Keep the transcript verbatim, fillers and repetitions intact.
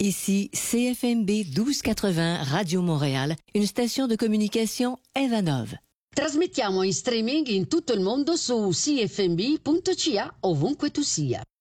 Ici C F M B douze quatre-vingts Radio Montréal, une station de communication Evanov. Trasmettiamo in streaming in tutto il mondo su c f m b punto c a ovunque tu sia.